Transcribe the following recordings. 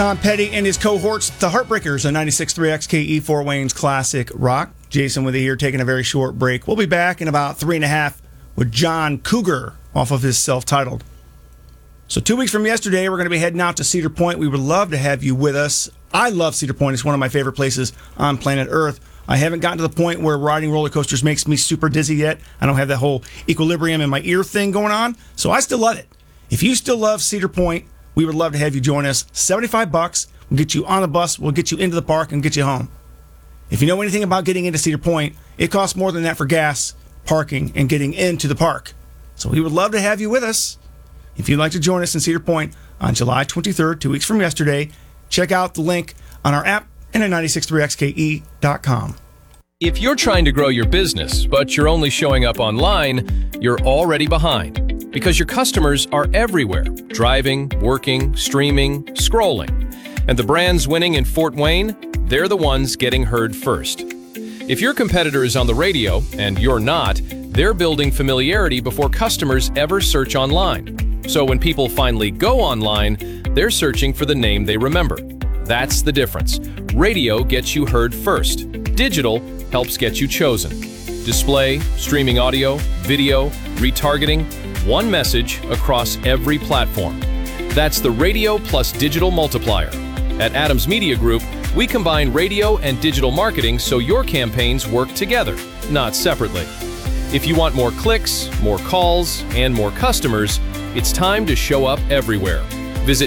Tom Petty and his cohorts, the Heartbreakers, on 96.3 XKE, Fort Wayne's classic rock. Jason with you here, taking a very short break. We'll be back in about 3.5 with John Cougar off of his self-titled. So 2 weeks from yesterday, we're going to be heading out to Cedar Point. We would love to have you with us. I love Cedar Point. It's one of my favorite places on planet Earth. I haven't gotten to the point where riding roller coasters makes me super dizzy yet. I don't have that whole equilibrium in my ear thing going on, so I still love it. If you still love Cedar Point, we would love to have you join us. $75. We'll get you on the bus, we'll get you into the park, and get you home. If you know anything about getting into Cedar Point, it costs more than that for gas, parking, and getting into the park. So we would love to have you with us. If you'd like to join us in Cedar Point on July 23rd, 2 weeks from yesterday, check out the link on our app and at 963xke.com. If you're trying to grow your business, but you're only showing up online, you're already behind because your customers are everywhere, driving, working, streaming, scrolling. And the brands winning in Fort Wayne, they're the ones getting heard first. If your competitor is on the radio and you're not, they're building familiarity before customers ever search online. So when people finally go online, they're searching for the name they remember. That's the difference. Radio gets you heard first. Digital helps get you chosen. Display, streaming audio, video, retargeting, one message across every platform. That's the radio plus digital multiplier. At Adams Media Group, we combine radio and digital marketing so your campaigns work together, not separately. If you want more clicks, more calls, and more customers, it's time to show up everywhere. Visit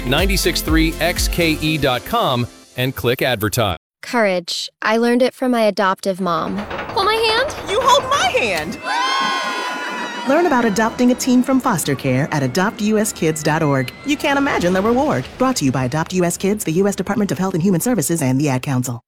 963xke.com and click advertise. Courage. I learned it from my adoptive mom. Hold my hand. You hold my hand. Learn about adopting a teen from foster care at adoptuskids.org. You can't imagine the reward. Brought to you by Adopt US Kids, the U.S. Department of Health and Human Services, and the Ad Council.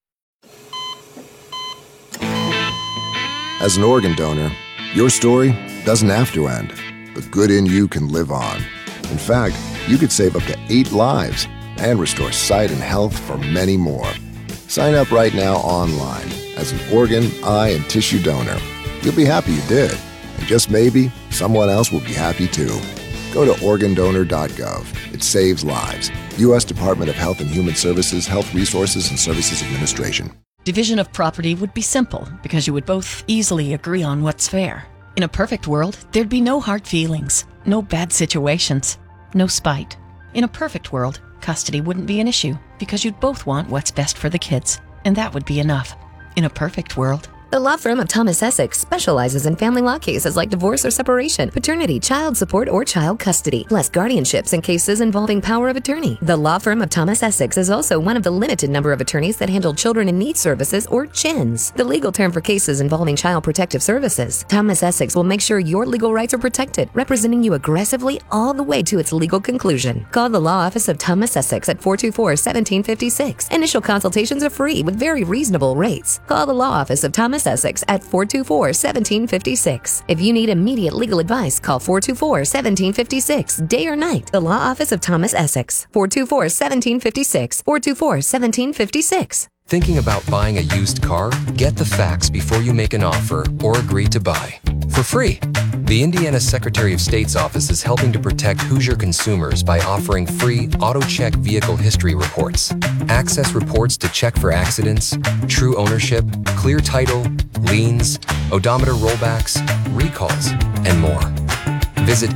As an organ donor, your story doesn't have to end. The good in you can live on. In fact, you could save up to 8 lives and restore sight and health for many more. Sign up right now online as an organ, eye, and tissue donor. You'll be happy you did. And just maybe, someone else will be happy too. Go to organdonor.gov. It saves lives. U.S. Department of Health and Human Services, Health Resources and Services Administration. Division of property would be simple because you would both easily agree on what's fair. In a perfect world, there'd be no hard feelings, no bad situations, no spite. In a perfect world, custody wouldn't be an issue because you'd both want what's best for the kids, and that would be enough. In a perfect world, The law firm of Thomas Essex specializes in family law cases like divorce or separation, paternity, child support, or child custody, plus guardianships and cases involving power of attorney. The law firm of Thomas Essex is also one of the limited number of attorneys that handle Children in Need Services, or CHINS, the legal term for cases involving child protective services. Thomas Essex will make sure your legal rights are protected, representing you aggressively all the way to its legal conclusion. Call the law office of Thomas Essex at 424-1756. Initial consultations are free with very reasonable rates. Call the law office of Thomas Essex at 424-1756. If you need immediate legal advice, call 424-1756, day or night. The law office of Thomas Essex, 424-1756, 424-1756. Thinking about buying a used car? Get the facts before you make an offer or agree to buy. For free. The Indiana Secretary of State's office is helping to protect Hoosier consumers by offering free AutoCheck vehicle history reports. Access reports to check for accidents, true ownership, clear title, liens, odometer rollbacks, recalls, and more. Visit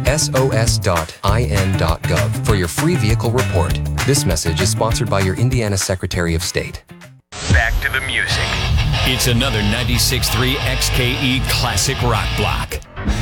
sos.in.gov for your free vehicle report. This message is sponsored by your Indiana Secretary of State. Back to the music. It's another 96.3 XKE Classic Rock Block.